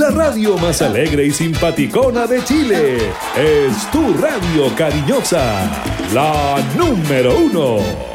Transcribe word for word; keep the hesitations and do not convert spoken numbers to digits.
la radio más alegre y simpaticona de Chile. Es tu radio cariñosa, la número uno.